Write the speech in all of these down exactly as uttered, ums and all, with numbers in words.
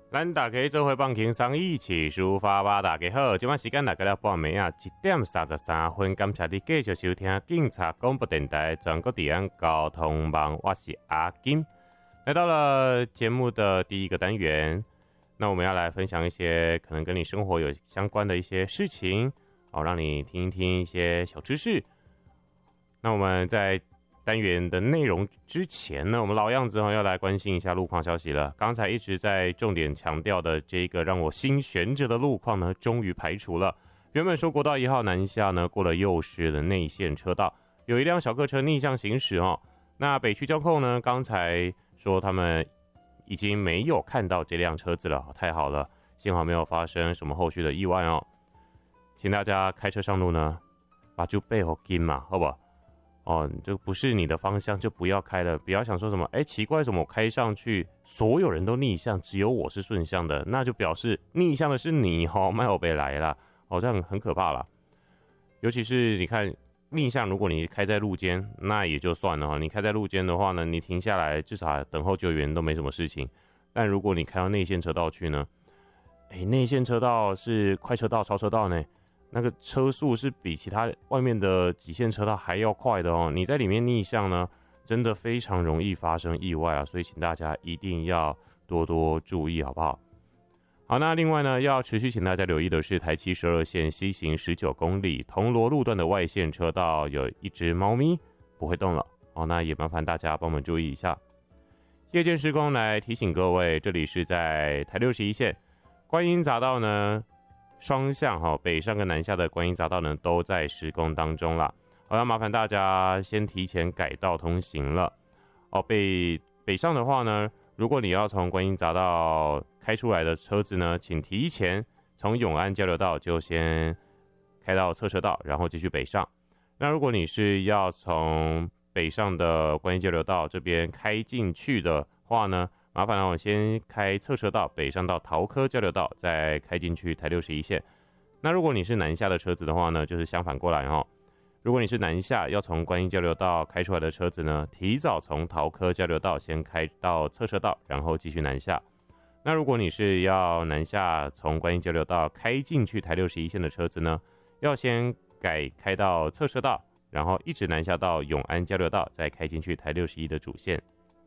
咱大家做伙放轻松，一起抒发吧。大家好，今晚时间大概了半暝啊，一点三十三分。感谢你继续收听警察广播电台全国治安交通网，我是阿金。来到了节目的第一个单元，那我们要来分享一些可能跟你生活有相关的一些事情，好让你听一听一些小知识。那我们在单元的内容之前呢，我们老样子要来关心一下路况消息了。刚才一直在重点强调的这个让我心悬着的路况呢，终于排除了。原本说国道一号南下呢，过了右市的内线车道，有一辆小客车逆向行驶哦。那北区交控呢，刚才说他们已经没有看到这辆车子了，太好了，幸好没有发生什么后续的意外哦。请大家开车上路呢，把就背后紧嘛，好不好？哦，就不是你的方向就不要开了，不要想说什么，哎，奇怪，怎么我开上去所有人都逆向，只有我是顺向的，那就表示逆向的是你哦，麦欧北来啦，哦，这样很可怕啦。尤其是你看逆向，如果你开在路肩，那也就算了哈，你开在路肩的话呢，你停下来至少等候救援都没什么事情。但如果你开到内线车道去呢，哎，内线车道是快车道、超车道呢。那个车速是比其他外面的极限车道还要快的哦，你在里面逆向呢，真的非常容易发生意外啊，所以请大家一定要多多注意，好不好？好，那另外呢，要持续请大家留意的是台七十二线西行十九公里铜锣路段的外线车道有一只猫咪不会动了哦，那也麻烦大家帮我们注意一下。夜间施工来提醒各位，这里是在台六十一线观音匝道呢。双向哈，北上跟南下的观音匝道呢都在施工当中啦。好，那麻烦大家先提前改道通行了。哦，北北上的话呢，如果你要从观音匝道开出来的车子呢，请提前从永安交流道就先开到侧车道，然后继续北上。那如果你是要从北上的观音交流道这边开进去的话呢，麻烦让我先开侧车道北上到桃科交流道，再开进去台六十一线。那如果你是南下的车子的话呢，就是相反过来哦。如果你是南下要从观音交流道开出来的车子呢，提早从桃科交流道先开到侧车道，然后继续南下。那如果你是要南下从观音交流道开进去台六十一线的车子呢，要先改开到侧车道，然后一直南下到永安交流道，再开进去台六十一的主线。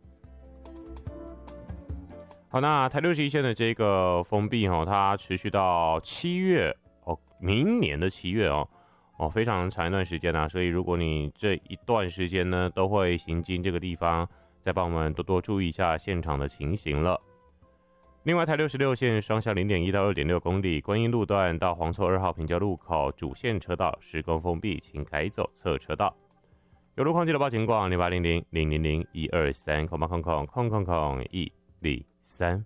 好，那台六十一线的这个封闭哦，它持续到七月哦，明年的七月哦，哦，非常长一段时间啊。所以如果你这一段时间呢都会行经这个地方，再帮我们多多注意一下现场的情形了。另外，台六十六线双向 零点一 到 二点六 公里，观音路段到黄厝二号平交路口主线车道施工封闭，请改走侧车道。有路况记得报情况零八零零零零零一二三空八空空空空空一里。三，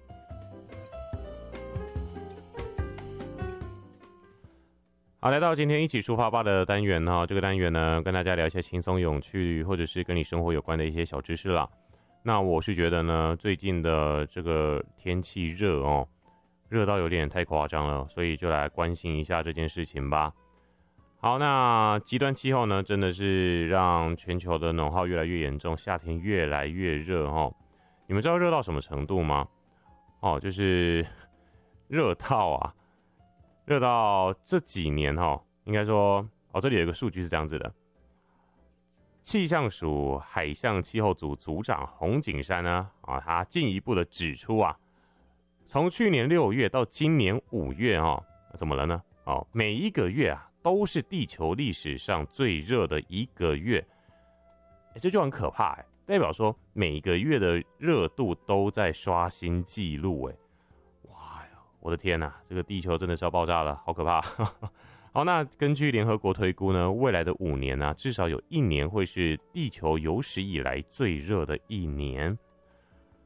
好，来到今天一起出发吧的单元哈，这个单元呢，跟大家聊一些轻松有趣，或者是跟你生活有关的一些小知识啦。那我是觉得呢，最近的这个天气热哦，热到有点太夸张了，所以就来关心一下这件事情吧。好，那极端气候呢，真的是让全球的暖化越来越严重，夏天越来越热哦。你们知道热到什么程度吗？哦，就是热到啊，热到这几年哦，应该说哦，这里有一个数据是这样子的：气象署海象气候组组长洪景山呢，啊，他进一步的指出啊，从去年六月到今年五月哦，怎么了呢？哦，每一个月啊，都是地球历史上最热的一个月，这就很可怕哎。代表说每一个月的热度都在刷新纪录，哎，哇呀，我的天哪，这个地球真的是要爆炸了，好可怕！好，那根据联合国推估呢，未来的五年呢、啊，至少有一年会是地球有史以来最热的一年。